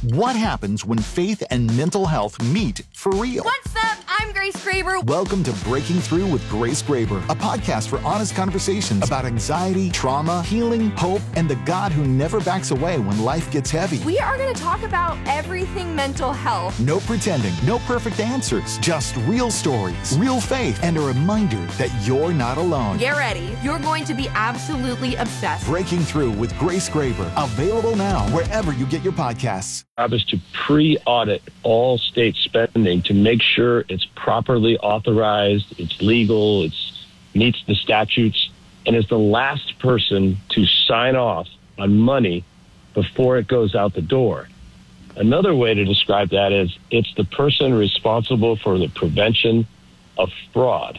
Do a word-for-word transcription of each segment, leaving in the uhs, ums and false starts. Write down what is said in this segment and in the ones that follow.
What happens when faith and mental health meet for real? What's up? I'm Grace Graber. Welcome to Breaking Through with Grace Graber, a podcast for honest conversations about anxiety, trauma, healing, hope, and the God who never backs away when life gets heavy. We are going to talk about everything mental health. No pretending, no perfect answers, just real stories, real faith, and a reminder that you're not alone. Get ready. You're going to be absolutely obsessed. Breaking Through with Grace Graber, available now wherever you get your podcasts. Our job is to pre-audit all state spending to make sure it's properly authorized, it's legal, it meets the statutes, and is the last person to sign off on money before it goes out the door. Another way to describe that is it's the person responsible for the prevention of fraud.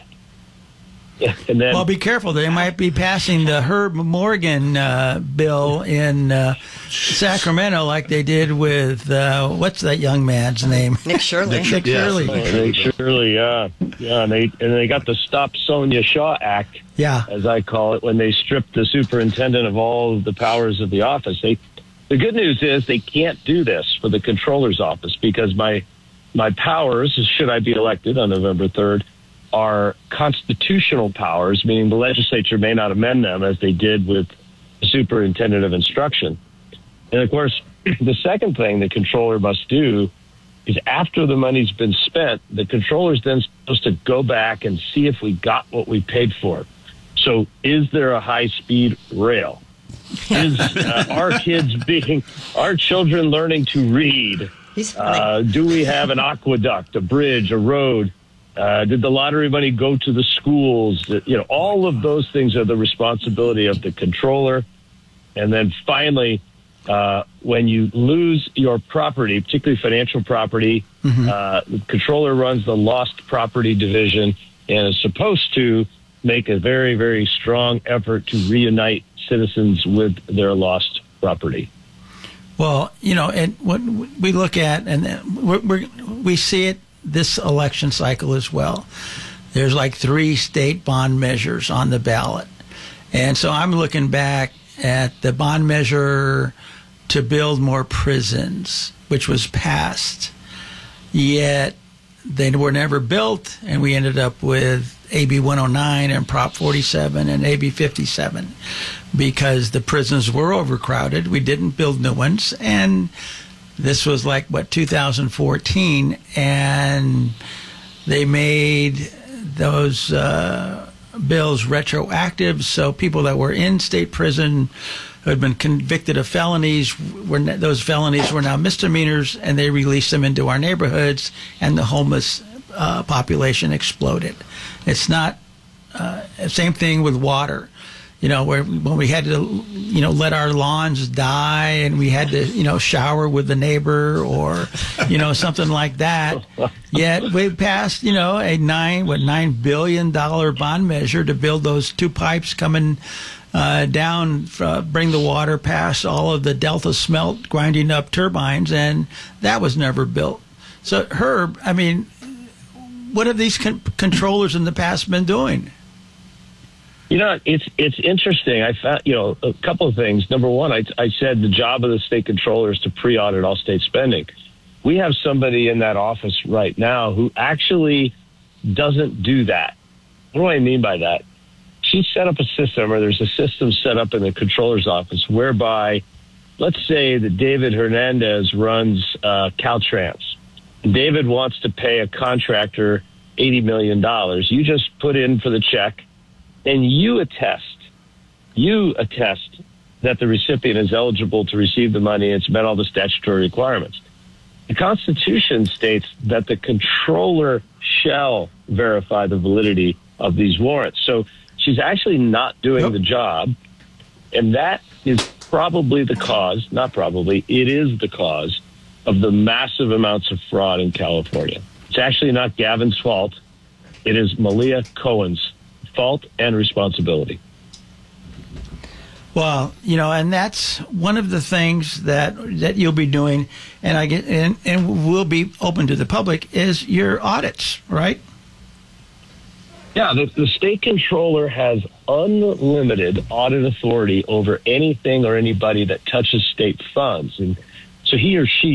And then, well, be careful. They might be passing the Herb Morgan uh, bill in uh, Sacramento like they did with, uh, what's that young man's name? Nick Shirley. Nick, Nick Shirley. Yeah, Nick Shirley, yeah. yeah and, they, and they got the Stop Sonia Shaw Act, yeah. as I call it, when they stripped the superintendent of all of the powers of the office. They, the good news is they can't do this for the controller's office because my, my powers, should I be elected on November third, are constitutional powers, meaning the legislature may not amend them as they did with the superintendent of instruction. And of course, the second thing the controller must do is after the money's been spent, the controller is then supposed to go back and see if we got what we paid for. So is there a high-speed rail? Is uh, our kids being, our children learning to read? Uh, do we have an aqueduct, a bridge, a road? Uh, did the lottery money go to the schools? You know, all of those things are the responsibility of the controller. And then finally, uh, when you lose your property, particularly financial property, mm-hmm. uh, the controller runs the lost property division and is supposed to make a very, very strong effort to reunite citizens with their lost property. Well, you know, and what we look at, and we're, we're, we see it this election cycle as well. There's like three state bond measures on the ballot. And so I'm looking back at the bond measure to build more prisons, which was passed. Yet they were never built, and we ended up with A B one oh nine and Prop forty-seven and A B fifty-seven because the prisons were overcrowded. We didn't build new ones, and this was like, what, two thousand fourteen, and they made those uh, bills retroactive, so people that were in state prison who had been convicted of felonies, were those felonies were now misdemeanors, and they released them into our neighborhoods, and the homeless uh, population exploded. It's not uh, same thing with water. You know, where when we had to, you know, let our lawns die and we had to, you know, shower with the neighbor or, you know, something like that. Yet we passed, you know, a nine, what, nine billion dollar bond measure to build those two pipes coming uh, down, uh, bring the water past all of the Delta smelt, grinding up turbines, and that was never built. So, Herb, I mean, what have these con- controllers in the past been doing? You know, it's it's interesting. I found, you know, a couple of things. Number one, I, I said the job of the state controller is to pre-audit all state spending. We have somebody in that office right now who actually doesn't do that. What do I mean by that? She set up a system, or there's a system set up in the controller's office whereby, let's say that David Hernandez runs uh, Caltrans. David wants to pay a contractor eighty million dollars. You just put in for the check, and you attest, you attest that the recipient is eligible to receive the money and it's met all the statutory requirements. The Constitution states that the controller shall verify the validity of these warrants. So she's actually not doing Yep. the job, and that is probably the cause, not probably, it is the cause of the massive amounts of fraud in California. It's actually not Gavin's fault. It is Malia Cohen's fault and responsibility. Well, you know, and that's one of the things that that you'll be doing, and I get and, and will be open to the public is your audits, right? Yeah, the, the state controller has unlimited audit authority over anything or anybody that touches state funds, and so he or she